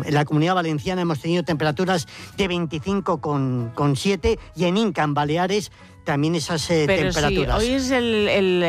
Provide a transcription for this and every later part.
en la Comunidad Valenciana hemos tenido temperaturas de 25,7 y en Inca, en Baleares, también esas temperaturas. Sí, hoy es el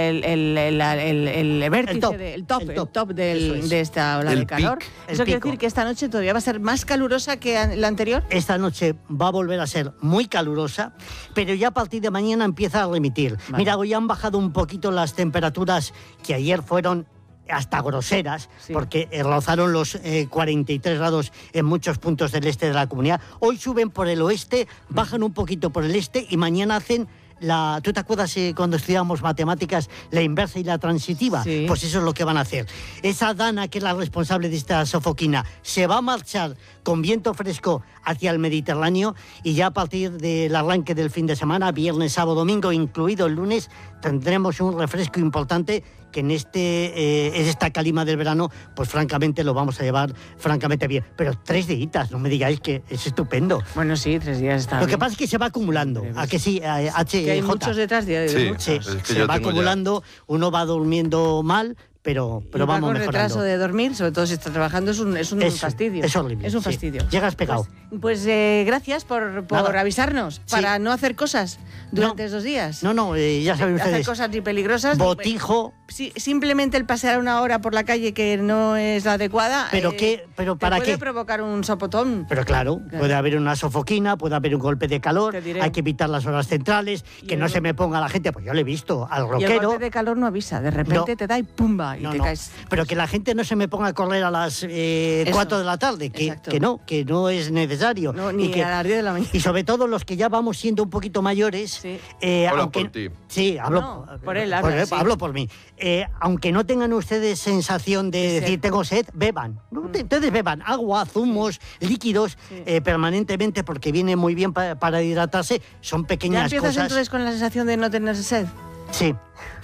vértice, el top de esta ola de calor. Eso quiere decir que esta noche todavía va a ser más calurosa que la anterior. Esta noche va a volver a ser muy calurosa, pero ya a partir de mañana empieza a remitir. Vale. Mira, hoy han bajado un poquito las temperaturas que ayer fueron hasta groseras, sí, porque rozaron los 43 grados en muchos puntos del este de la comunidad. Hoy suben por el oeste, bajan un poquito por el este y mañana hacen ¿tú te acuerdas cuando estudiábamos matemáticas, la inversa y la transitiva? Sí. Pues eso es lo que van a hacer. Esa Dana, que es la responsable de esta sofoquina, se va a marchar con viento fresco hacia el Mediterráneo y ya a partir del arranque del fin de semana, viernes, sábado, domingo, incluido el lunes, tendremos un refresco importante que en esta calima del verano, pues francamente lo vamos a llevar francamente bien. Pero 3 días, no me digáis que es estupendo. Bueno, sí, 3 días está bien. Lo que pasa es que se va acumulando. ¿A que sí? Que hay muchos detrás de sí, se va acumulando, uno va durmiendo mal, pero vamos mejorando. Con retraso de dormir, sobre todo si está trabajando, es un fastidio. Es horrible. Es un fastidio. Llegas pegado. Pues gracias por avisarnos, para no hacer cosas durante esos días. No, ya saben ustedes. Hacer cosas ni peligrosas. Botijo. Simplemente el pasear una hora por la calle que no es la adecuada. ¿Pero para qué? Puede provocar un sopotón. Pero claro, puede haber una sofoquina, puede haber un golpe de calor, hay que evitar las horas centrales, que no se me ponga la gente, pues yo le he visto al rockero. Y el golpe de calor no avisa, de repente te da y pumba, y te caes. Pero que la gente no se me ponga a correr a las 4 de la tarde, que no es necesario. No, ni a las 10 de la mañana. Y sobre todo los que ya vamos siendo un poquito mayores. Sí. Hablo por ti. Sí, hablo por él. Hablo por mí. Aunque no tengan ustedes sensación de decir tengo sed, beban. Ustedes beban agua, zumos, líquidos permanentemente, porque viene muy bien para hidratarse. Son pequeñas cosas. ¿Ya empiezas entonces con la sensación de no tener sed? Sí.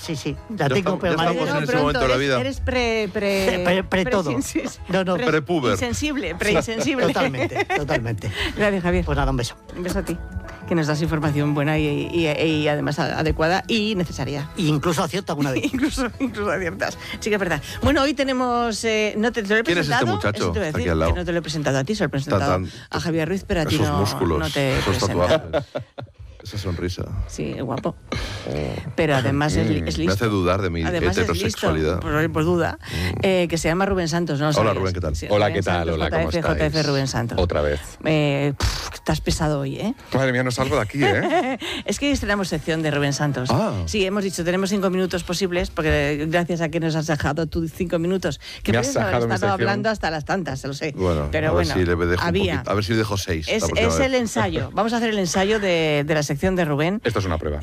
La tengo permanente. Ya estamos en ese momento de la vida. Eres todo. Prepuber. Insensible. Totalmente. Gracias, Javier. Pues nada, un beso. Un beso a ti, que nos das información buena y además adecuada y necesaria. Y incluso acierta alguna vez. incluso aciertas. Sí que es verdad. Bueno, hoy tenemos... no te lo he presentado. ¿Quién es este muchacho? Te voy a decir, aquí al lado. que no te lo he presentado a ti, se lo he presentado a Javier Ruiz, pero a ti esos músculos, no te he esos presentado. tatuajes. Esa sonrisa. Sí, es guapo. Pero además es listo. Me hace dudar de mi heterosexualidad. Por duda. Que se llama Rubén Santos, ¿no? Hola, Rubén, ¿qué tal? Sí, Hola, Rubén ¿qué tal? Santos, Hola, ¿cómo estáis? JF Rubén Santos. Otra vez. Estás pesado hoy, ¿eh? Madre mía, no salgo de aquí, ¿eh? Es que estrenamos sección de Rubén Santos. Sí, hemos dicho, tenemos 5 minutos posibles, porque gracias a que nos has dejado tú 5 minutos, que me has haber estado hablando hasta las tantas, se lo sé. Bueno, pero a ver si le dejo a ver si le dejo 6. Es el ensayo. Vamos a hacer el ensayo de la sección de Rubén. Esto es una prueba.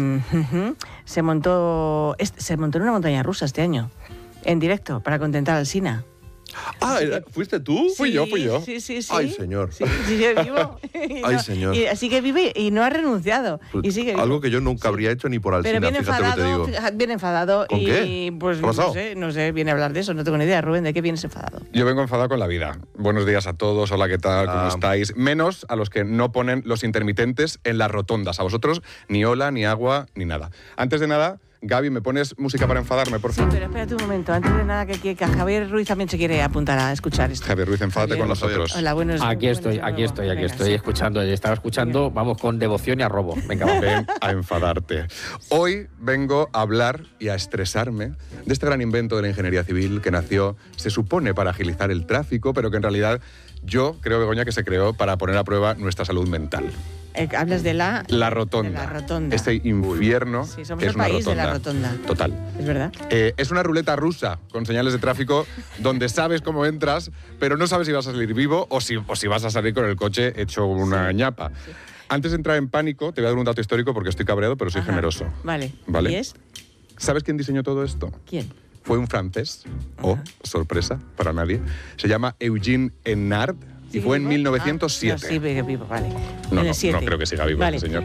Se montó en una montaña rusa este año, en directo, para contentar al Sina. ¿Fuiste tú? Fui yo. Sí. Ay, señor. Sí, yo vivo. Ay, señor. Y así que vive y no ha renunciado. Y sigue vivo. Algo que yo nunca habría hecho ni por Alsina, pero fíjate lo que te digo. Viene enfadado. ¿Con y qué? Pues no sé, viene a hablar de eso, no tengo ni idea. Rubén, ¿de qué vienes enfadado? Yo vengo enfadado con la vida. Buenos días a todos, hola, ¿qué tal? ¿Cómo estáis? Menos a los que no ponen los intermitentes en las rotondas. A vosotros ni hola, ni agua, ni nada. Antes de nada, Gaby, ¿me pones música para enfadarme, por favor? Sí, pero espérate un momento. Antes de nada, que Javier Ruiz también se quiere apuntar a escuchar esto. Javier Ruiz, enfádate con nosotros. Hola, buenos días. Aquí estoy escuchando. Estaba escuchando, vamos, con devoción y arrobo. Venga, vamos. Ven a enfadarte. Hoy vengo a hablar y a estresarme de este gran invento de la ingeniería civil que nació, se supone, para agilizar el tráfico, pero que en realidad yo creo, Begoña, que se creó para poner a prueba nuestra salud mental. Hablas de la rotonda. De la rotonda. Este infierno sí, somos que es el una país rotonda. de la rotonda. Total. Es verdad. Es una ruleta rusa con señales de tráfico donde sabes cómo entras, pero no sabes si vas a salir vivo o si vas a salir con el coche hecho una ñapa. Sí. Antes de entrar en pánico, te voy a dar un dato histórico porque estoy cabreado, pero soy generoso. Vale. ¿Y es? ¿Sabes quién diseñó todo esto? ¿Quién? Fue un francés. Sorpresa para nadie. Se llama Eugène Enard. Y fue en 1907. No, sí, vivo, vale. No creo que siga vivo, vale. Ese señor.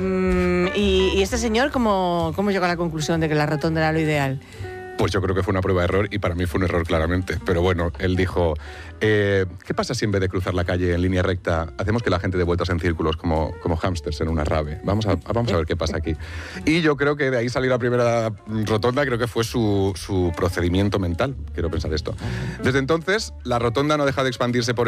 ¿Y este señor cómo llegó a la conclusión de que la rotonda era lo ideal? Pues yo creo que fue una prueba de error y para mí fue un error claramente. Pero bueno, él dijo, ¿qué pasa si en vez de cruzar la calle en línea recta hacemos que la gente dé vueltas en círculos como hámsters en una rave? Vamos a ver qué pasa aquí. Y yo creo que de ahí salió la primera rotonda, creo que fue su procedimiento mental, quiero pensar esto. Desde entonces, la rotonda no deja de expandirse por